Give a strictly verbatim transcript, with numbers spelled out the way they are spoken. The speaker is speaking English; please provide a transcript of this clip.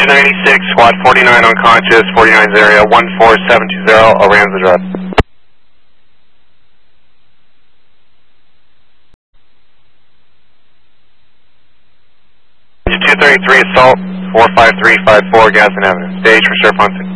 Engine ninety-six, squad forty-nine unconscious, forty-nine's area, one four seven two zero, O'Rams address. Engine two thirty-three, assault, four five three five four, Gadsden Avenue. Stage for Sheriff Munson.